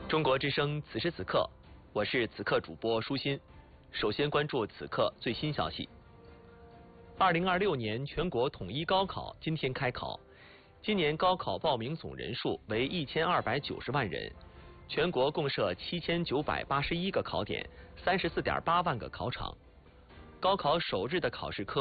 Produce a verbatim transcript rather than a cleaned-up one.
中国之声此时此刻，我是此刻主播舒心。首先关注此刻最新消息。二零二六年全国统一高考今天开考，今年高考报名总人数为一千二百九十万人，全国共设七千九百八十一个考点，三十四点八万个考场。高考首日的考试科